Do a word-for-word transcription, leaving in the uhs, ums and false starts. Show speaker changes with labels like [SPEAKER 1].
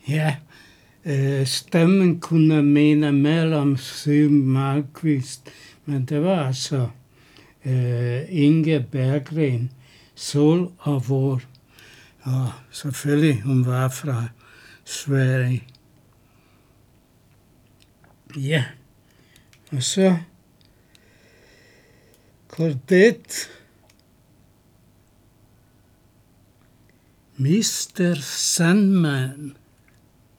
[SPEAKER 1] Ja, øh, stemmen kunne mene mellem Siv Malmkvist, men det var altså øh, Inge Berggren, Sol og Vår. Og selvfølgelig, hun var fra Sverige. Ja, og så Kordet, mister Sandman.